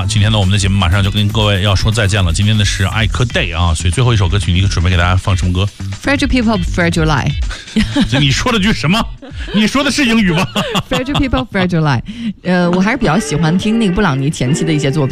了，今天呢我们的节目马上就跟各位要说再见了。今天的是艾科 Day 啊，所以最后一首歌曲你准备给大家放什么歌？ Fragile People Fragile Lie 你说了句什么？你说的是英语吗？ Fragile People Fragile Lie 我还是比较喜欢听那个布朗尼前期的一些作品。